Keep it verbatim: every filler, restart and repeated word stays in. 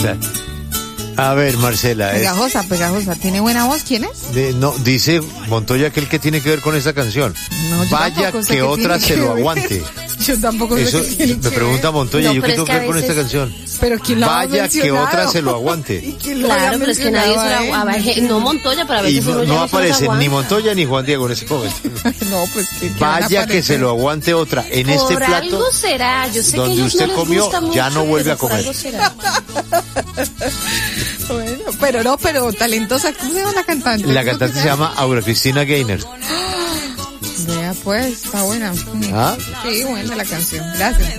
está. A ver, Marcela. Pegajosa, es, pegajosa. ¿Tiene buena voz? ¿Quién es? de, no, dice Montoya que el que tiene que ver con esta canción. No, yo Vaya tampoco sé que qué otra tiene se que lo ver. aguante. Yo tampoco Eso sé qué tiene me que pregunta ver. Montoya, No, ¿yo qué pero tengo es que que ver a con esta veces- canción? Pero ¿quién la ha Vaya que mencionado? otra se lo aguante. ¿Y quién lo Claro, haya pero es que nadie se mencionado lo a él? aguanta. No Montoya, pero a Y veces no, uno ya no no se los aparecen ni aguanta. Montoya ni Juan Diego en ese joven. No, pues que, que van a Vaya que aparecer. se lo aguante otra. En este Por plato algo será. Yo sé que donde ellos usted no les comió, gusta ya mucho, no vuelve pero a por comer. algo será. Bueno, pero no, pero talentosa. ¿Cómo se llama la cantante? La ¿Cómo cantante que se llama Aura Cristina Gaynor. Vea pues, está buena. ¿Ah? Sí, buena la canción. Gracias.